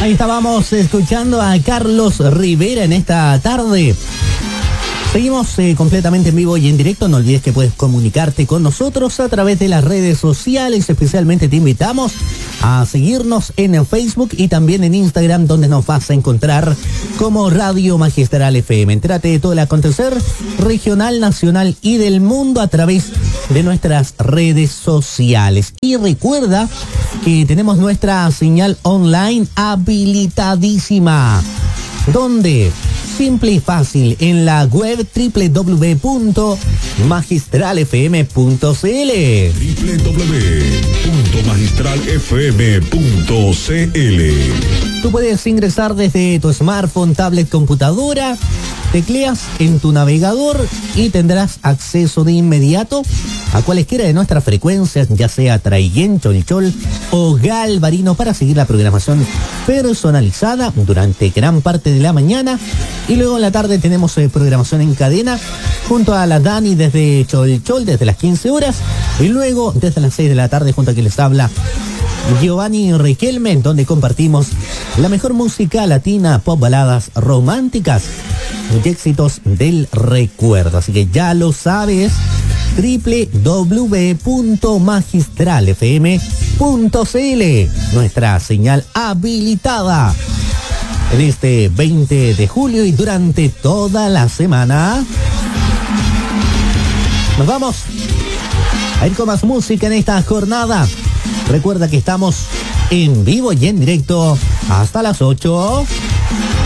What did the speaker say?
Ahí estábamos escuchando a Carlos Rivera en esta tarde. Seguimos completamente en vivo y en directo. No olvides que puedes comunicarte con nosotros a través de las redes sociales. Especialmente te invitamos a seguirnos en Facebook y también en Instagram, donde nos vas a encontrar como Radio Magistral FM. Entérate de todo el acontecer regional, nacional y del mundo a través de nuestras redes sociales. Y recuerda que tenemos nuestra señal online habilitadísima. ¿Dónde? Simple y fácil, en la web www.magistralfm.cl. www.magistralfm.cl. Tú puedes ingresar desde tu smartphone, tablet, computadora, tecleas en tu navegador y tendrás acceso de inmediato a cualesquiera de nuestras frecuencias, ya sea Traiguén, Cholchol o Galvarino, para seguir la programación personalizada durante gran parte de la mañana. Y luego en la tarde tenemos programación en cadena junto a la Dani desde Cholchol desde las 15 horas y luego desde las 6 de la tarde junto a quien les habla Giovanni Riquelme, donde compartimos la mejor música latina, pop, baladas románticas y éxitos del recuerdo. Así que ya lo sabes, www.magistralfm.cl, nuestra señal habilitada en este 20 de julio y durante toda la semana. Nos vamos a ir con más música en esta jornada. Recuerda que estamos en vivo y en directo hasta las 8.